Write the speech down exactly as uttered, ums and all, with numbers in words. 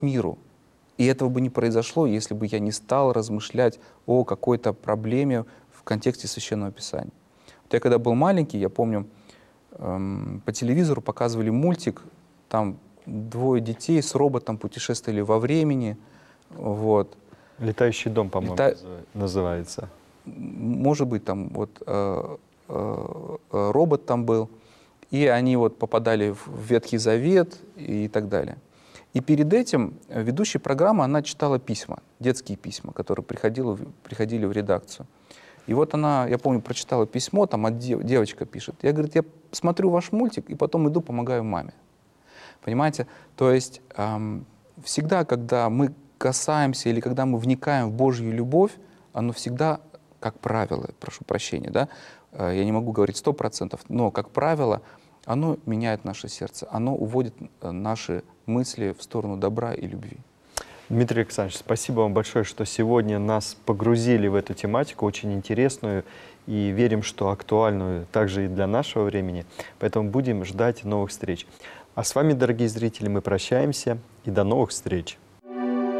миру. И этого бы не произошло, если бы я не стал размышлять о какой-то проблеме в контексте Священного Писания. Вот я когда был маленький, я помню, эм, по телевизору показывали мультик, там двое детей с роботом путешествовали во времени. Вот. «Летающий дом», по-моему, Лета... называется. Может быть, там вот э, э, робот там был, и они вот попадали в Ветхий Завет и так далее. И перед этим ведущая программы, она читала письма, детские письма, которые приходили, приходили в редакцию. И вот она, я помню, прочитала письмо, там от дев, девочка пишет. Я, говорит, я смотрю ваш мультик, и потом иду, помогаю маме. Понимаете? То есть эм, всегда, когда мы касаемся или когда мы вникаем в Божью любовь, оно всегда, как правило, прошу прощения, да, э, я не могу говорить сто процентов, но, как правило, оно меняет наше сердце, оно уводит наши мысли в сторону добра и любви. Дмитрий Александрович, спасибо вам большое, что сегодня нас погрузили в эту тематику, очень интересную, и верим, что актуальную также и для нашего времени. Поэтому будем ждать новых встреч. А с вами, дорогие зрители, мы прощаемся и до новых встреч.